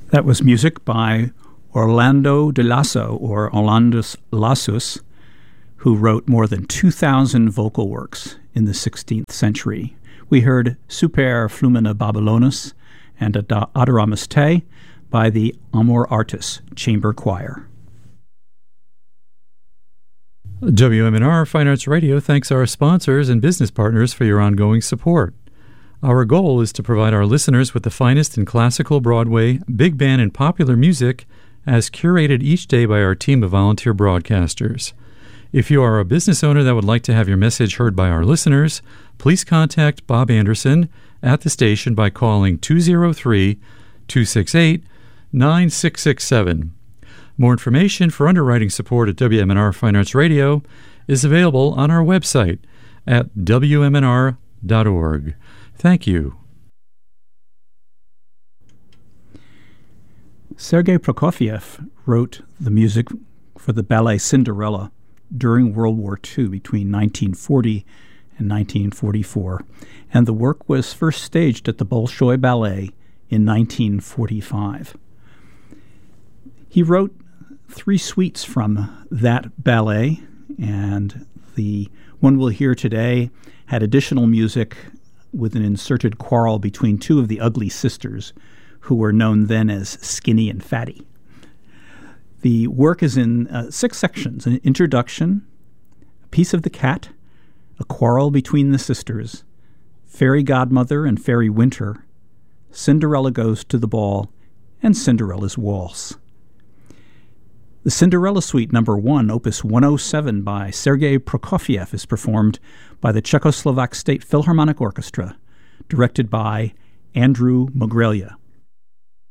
That was music by Orlando de Lasso, or Orlandus Lassus, who wrote more than 2,000 vocal works in the 16th century. We heard Super Flumina Babylonus and Adoramus Te by the Amor Artis Chamber Choir. WMNR Fine Arts Radio thanks our sponsors and business partners for your ongoing support. Our goal is to provide our listeners with the finest in classical, Broadway, big band, and popular music as curated each day by our team of volunteer broadcasters. If you are a business owner that would like to have your message heard by our listeners, please contact Bob Anderson at the station by calling 203-268-9667. More information for underwriting support at WMNR Fine Arts Radio is available on our website at WMNR.org. Thank you. Sergei Prokofiev wrote the music for the ballet Cinderella during World War II between 1940 and 1944, and the work was first staged at the Bolshoi Ballet in 1945. He wrote 3 suites from that ballet, and the one we'll hear today had additional music with an inserted quarrel between 2 of the ugly sisters, who were known then as Skinny and Fatty. The work is in 6 sections: an introduction, a piece of the cat, a quarrel between the sisters, Fairy Godmother and Fairy Winter, Cinderella Goes to the Ball, and Cinderella's Waltz. The Cinderella Suite No. 1, Opus 107 by Sergei Prokofiev, is performed by the Czechoslovak State Philharmonic Orchestra, directed by Andrew Mogrelia.